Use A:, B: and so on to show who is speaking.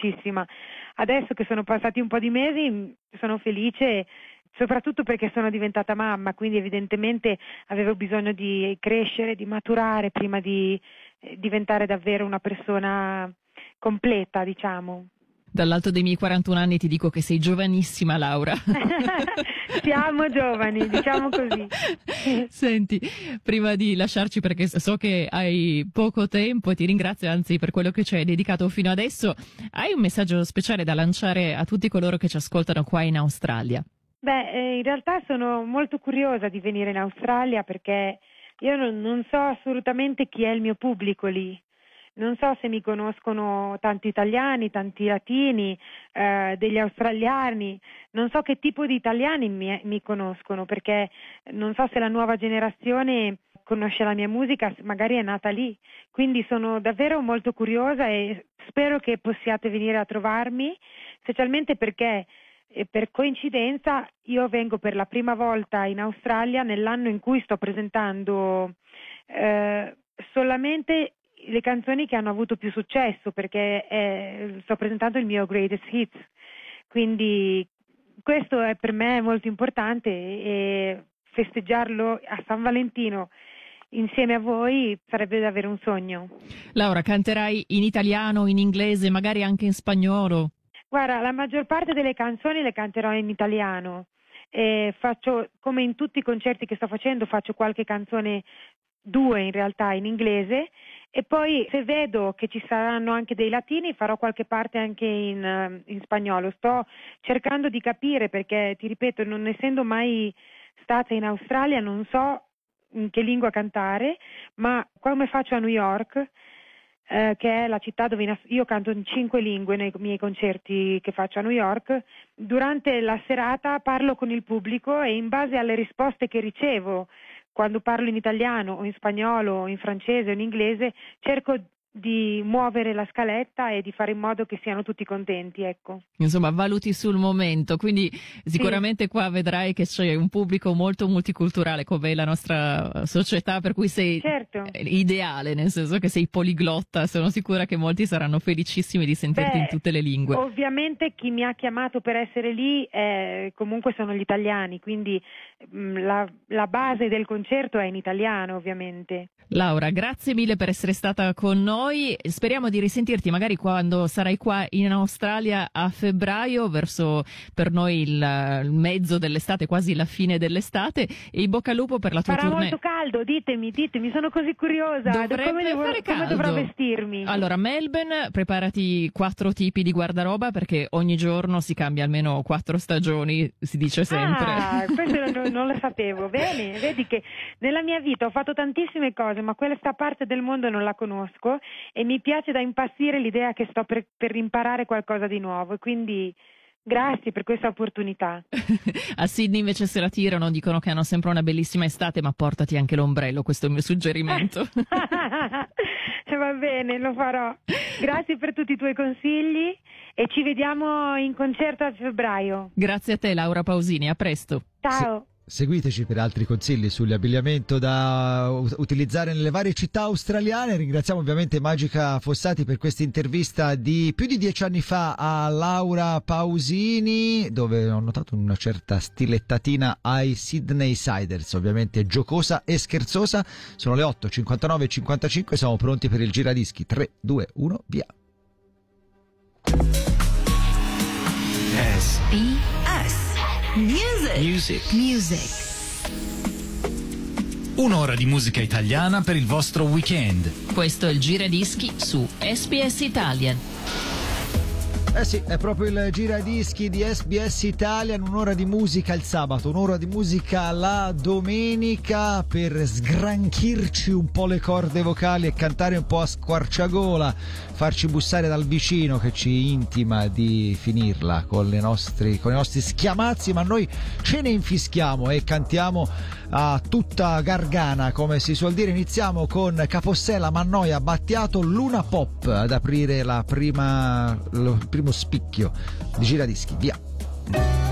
A: felicissima. Adesso che sono passati un po' di mesi sono felice, soprattutto perché sono diventata mamma, quindi evidentemente avevo bisogno di crescere, di maturare prima di diventare davvero una persona completa, diciamo.
B: Dall'alto dei miei 41 anni ti dico che sei giovanissima, Laura.
A: Siamo giovani, diciamo così.
B: Senti, prima di lasciarci, perché so che hai poco tempo e ti ringrazio anzi per quello che ci hai dedicato fino adesso, hai un messaggio speciale da lanciare a tutti coloro che ci ascoltano qua in Australia?
A: Beh, in realtà sono molto curiosa di venire in Australia perché io non so assolutamente chi è il mio pubblico lì. Non so se mi conoscono tanti italiani, tanti latini, degli australiani, non so che tipo di italiani mi conoscono, perché non so se la nuova generazione conosce la mia musica, magari è nata lì. Quindi sono davvero molto curiosa e spero che possiate venire a trovarmi, specialmente perché per coincidenza io vengo per la prima volta in Australia nell'anno in cui sto presentando solamente le canzoni che hanno avuto più successo, perché sto presentando il mio Greatest Hits, quindi questo è per me molto importante e festeggiarlo a San Valentino insieme a voi sarebbe davvero un sogno.
B: Laura, canterai in italiano, in inglese, magari anche in spagnolo?
A: Guarda, la maggior parte delle canzoni le canterò in italiano. Faccio, come in tutti i concerti che sto facendo, faccio qualche canzone, 2 in realtà, in inglese, e poi se vedo che ci saranno anche dei latini farò qualche parte anche in spagnolo. Sto cercando di capire perché, ti ripeto, non essendo mai stata in Australia non so in che lingua cantare, ma come faccio a New York, che è la città dove io canto in 5 lingue nei miei concerti che faccio a New York, durante la serata parlo con il pubblico e in base alle risposte che ricevo quando parlo in italiano o in spagnolo o in francese o in inglese cerco di muovere la scaletta e di fare in modo che siano tutti contenti, ecco.
B: Insomma, valuti sul momento, quindi sicuramente qua vedrai che c'è un pubblico molto multiculturale come la nostra società, per cui sei ideale, nel senso che sei poliglotta, sono sicura che molti saranno felicissimi di sentirti in tutte le lingue.
A: Ovviamente chi mi ha chiamato per essere lì comunque sono gli italiani, quindi la base del concerto è in italiano, ovviamente.
B: Laura, grazie mille per essere stata con noi, speriamo di risentirti magari quando sarai qua in Australia a febbraio, verso per noi il mezzo dell'estate, quasi la fine dell'estate, e in bocca al lupo per la tua
A: tournée.
B: Farà
A: molto caldo, ditemi, sono così curiosa. Come dovrò vestirmi?
B: Allora, Melbourne, preparati 4 tipi di guardaroba perché ogni giorno si cambia almeno 4 stagioni, si dice sempre.
A: Ah, questo non lo sapevo. Bene, vedi che nella mia vita ho fatto tantissime cose, ma questa parte del mondo non la conosco e mi piace da impazzire l'idea che sto per imparare qualcosa di nuovo, e quindi grazie per questa opportunità.
B: A Sydney invece se la tirano, dicono che hanno sempre una bellissima estate, ma portati anche l'ombrello, questo è il mio suggerimento.
A: Va bene, lo farò. Grazie per tutti i tuoi consigli e ci vediamo in concerto a febbraio.
B: Grazie a te, Laura Pausini, a presto.
A: Ciao.
C: Seguiteci per altri consigli sull'abbigliamento da utilizzare nelle varie città australiane. Ringraziamo ovviamente Magica Fossati per questa intervista di più di 10 anni fa a Laura Pausini, dove ho notato una certa stilettatina ai Sydney Siders, ovviamente giocosa e scherzosa. Sono le 8:59 e 55, siamo pronti per il giradischi. 3, 2, 1, via.
D: Music. Un'ora di musica italiana per il vostro weekend.
B: Questo è il giradischi su SBS Italian.
C: Sì, è proprio il giradischi di SBS Italian, un'ora di musica il sabato, un'ora di musica la domenica per sgranchirci un po' le corde vocali e cantare un po' a squarciagola, farci bussare dal vicino che ci intima di finirla con i nostri schiamazzi, ma noi ce ne infischiamo e cantiamo a tutta gargana, come si suol dire. Iniziamo con Capossela, Mannoia, Battiato, Luna Pop ad aprire il primo spicchio di giradischi, via.